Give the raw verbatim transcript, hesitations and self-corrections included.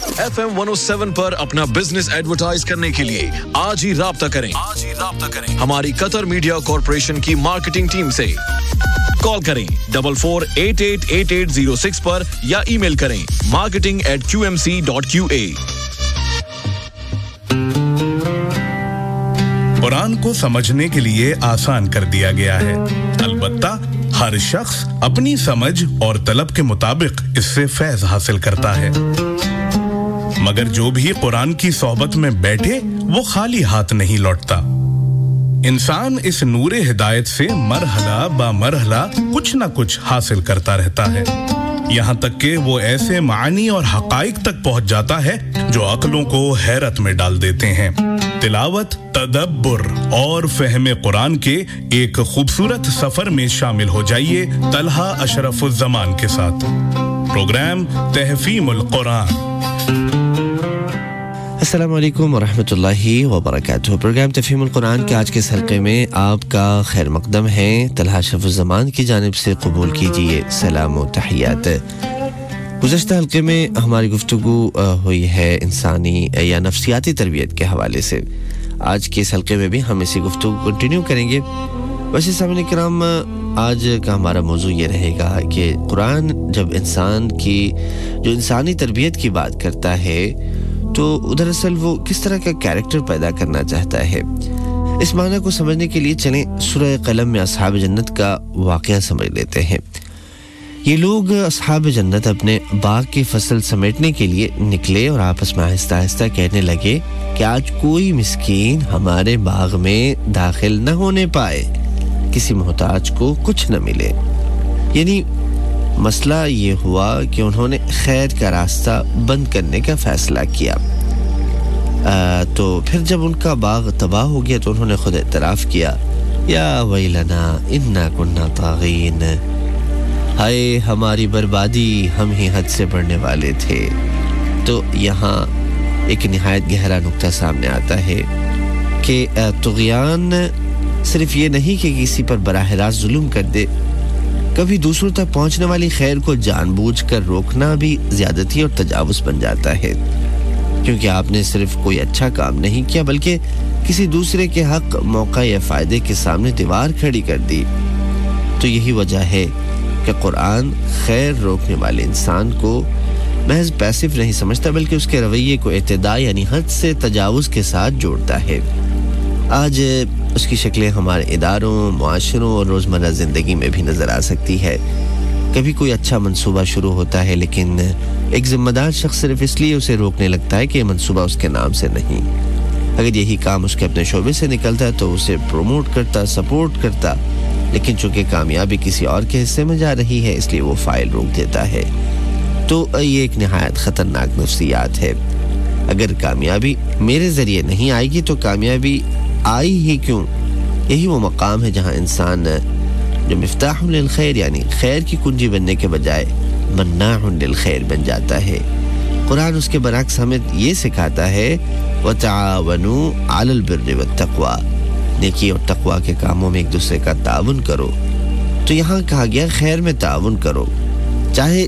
F M one O seven पर अपना business advertise करने के लिए आज ही राब्ता करें आज ही राब्ता करें हमारी कतर मीडिया कॉर्पोरेशन की मार्केटिंग टीम से कॉल करें double four eight eight eight eight zero six पर या ईमेल करें marketing eight Q M C dot Q A. Quran को समझने के लिए आसान कर दिया गया है, अलबत्ता हर शख्स अपनी समझ और तलब के मुताबिक इससे फैज़ हासिल करता है, मगर जो भी कुरान की सोहबत में बैठे वो खाली हाथ नहीं लौटता। इंसान इस नूरे हिदायत से मरहला बा मरहला कुछ ना कुछ हासिल करता रहता है, यहाँ तक कि वो ऐसे मानी और हकाइक तक पहुंच जाता है जो अक्लों को हैरत में डाल देते हैं। तिलावत, तदब्बुर और फहमे कुरान के एक खूबसूरत सफर में शामिल हो जाइए तलहा अशरफुज़्ज़मान के साथ। प्रोग्राम तहफ़ीमुल कुरान। अस्सलाम वालेकुम व रहमतुल्लाहि व बरकातुहू। प्रोग्राम तफ़हीमुल कुरान के आज के इस हल्के में आपका खैर मक़दम है। तलहा अशरफुज़्ज़मान की जानिब से कबूल कीजिए सलाम व तहियात। गुज़श्ता हल्के में हमारी गुफ्तगू हुई है इंसानी या नफ्सियाती तरबियत के हवाले से। आज के इस हल्के में भी हम इसी गुफ्तगू कंटिन्यू करेंगे। वैसे सामने किराम, आज का हमारा मौजू ये रहेगा कि कुरान जब इंसान की जो इंसानी तरबियत की बात करता है तो दरअसल वो किस तरह का कैरेक्टर पैदा करना चाहता है। इस माना को समझने के लिए चलें सूरह कलम में असहाब जन्नत का वाक़या समझ लेते हैं। ये लोग असहाब जन्नत अपने बाग की फसल समेटने के लिए निकले और आपस में आहिस्ता आहिस्ता कहने लगे कि आज कोई मिस्कीन हमारे बाग में दाखिल न होने पाए, किसी मोहताज को कुछ न मिले। यानी मसला ये हुआ कि उन्होंने खैर का रास्ता बंद करने का फैसला किया। आ, तो फिर जब उनका बाग तबाह हो गया तो उन्होंने खुद एतराफ़ किया, या वैलना इन्ना कुन्ना तागीन, हाय हमारी बर्बादी, हम ही हद से बढ़ने वाले थे। तो यहाँ एक निहायत गहरा नुक्ता सामने आता है कि तुग़यान सिर्फ ये नहीं कि किसी पर बराह रास्त जुल्म कर दे, कभी दूसरों तक पहुंचने वाली खैर को जानबूझकर रोकना भी ज़्यादती और तजावुज़ बन जाता है, क्योंकि आपने सिर्फ कोई अच्छा काम नहीं किया बल्कि किसी दूसरे के हक, मौका या फ़ायदे के सामने दीवार खड़ी कर दी। तो यही वजह है कि कुरान खैर रोकने वाले इंसान को महज पैसिव नहीं समझता बल्कि उसके रवैये को इत्तेदा यानी हद से तजावुज़ के साथ जोड़ता है। आज उसकी शक्लें हमारे इदारों, मुआशरों और रोज़मर्रा ज़िंदगी में भी नज़र आ सकती है। कभी कोई अच्छा मंसूबा शुरू होता है लेकिन एक ज़िम्मेदार शख्स सिर्फ इसलिए उसे रोकने लगता है कि ये मंसूबा उसके नाम से नहीं। अगर यही काम उसके अपने शोबे से निकलता है तो उसे प्रोमोट करता, सपोर्ट करता, लेकिन चूँकि कामयाबी किसी और के हिस्से में जा रही है इसलिए वो फ़ाइल रोक देता है। तो ये एक निहायत ख़तरनाक नफ्सियात है। अगर कामयाबी मेरे ज़रिए नहीं आएगी तो कामयाबी आई ही क्यों। यही वो मकाम है जहाँ इंसान जो मिफ्ताहुल लिल खैर यानी खैर की कुंजी बनने के बजाय मन्नाहुल लिल खैर बन जाता है। कुरान उसके बरअक्स हमें ये सिखाता है वतआवनु अलल बिर्रि वत्तक़वा, नेकी और तक़वा के कामों में एक दूसरे का ताउन करो। तो यहाँ कहा गया खैर में ताउन करो, चाहे